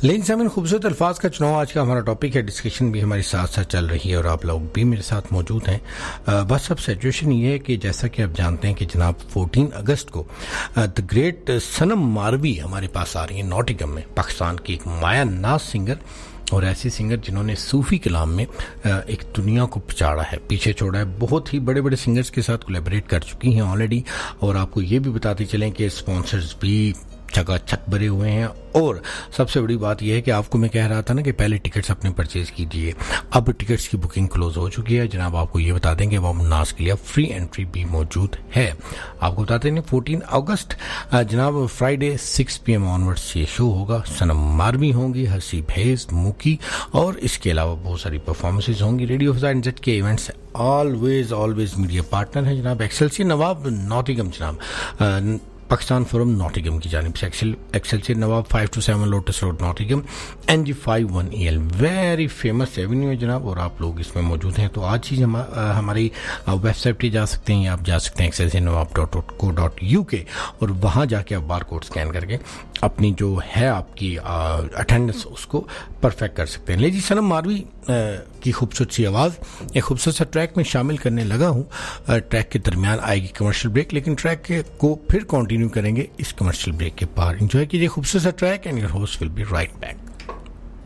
लेकिन सामने खूबसूरत अल्फाज का चुनाव आज का हमारा टॉपिक है। डिस्कशन भी हमारे साथ साथ चल रही है और आप लोग भी मेरे साथ मौजूद हैं। बस अब सिचुएशन ये है कि जैसा कि आप जानते हैं कि जनाब 14 अगस्त को द ग्रेट सनम मारवी हमारे पास आ रही है नॉटिंघम में। पाकिस्तान की एक माया नाज सिंगर और ऐसी सिंगर जिन्होंने सूफी कलाम में एक दुनिया को पछाड़ा है, पीछे छोड़ा है। बहुत ही बड़े बड़े सिंगर्स के साथ कोलैबोरेट कर चुकी हैं ऑलरेडी। और आपको ये भी बताते चलें कि स्पॉन्सर्स भी चकाचक भरे हुए हैं। और सबसे बड़ी बात यह है कि आपको मैं कह रहा था ना कि पहले टिकट्स अपने परचेज कीजिए, अब टिकट्स की बुकिंग क्लोज हो चुकी है। जनाब आपको ये बता देंगे वो नाज के लिए फ्री एंट्री भी मौजूद है। आपको बताते हैं 14 अगस्त जनाब फ्राइडे 6 PM ऑनवर्ड्स ये शो होगा। सनम मारवी होंगी, हसी भेज मुकी और इसके अलावा बहुत सारी परफॉर्मेंसेज होंगी। रेडियो फज़ा के इवेंट्स ऑलवेज मीडिया पार्टनर है जनाब एक्सेलसियर नवाब नॉटिंघम, जनाब पाकिस्तान फोरम नॉटिंघम की जानिब से। एक्सेलसियर नवाब 5-7 lotus road Nottingham NG51EL very famous Avenue है जनाब। और आप लोग इसमें मौजूद हैं तो आज ही हमारी वेबसाइट पर जा सकते हैं, आप जा सकते हैं excelsiornawab.co.uk और वहाँ जाके आप बार कोड स्कैन करके अपनी जो है आपकी अटेंडेंस उसको परफेक्ट कर सकते हैं। ले जी, सनम मारवी की खूबसूरत सी आवाज़ एक खूबसूरत सा ट्रैक में शामिल करने लगा हूँ। ट्रैक के दरमियान आएगी कमर्शियल ब्रेक, लेकिन ट्रैक को फिर कंटिन्यू करेंगे इस कमर्शियल ब्रेक के पार। एंजॉय कीजिए खूबसूरत सा track and your host will be right back.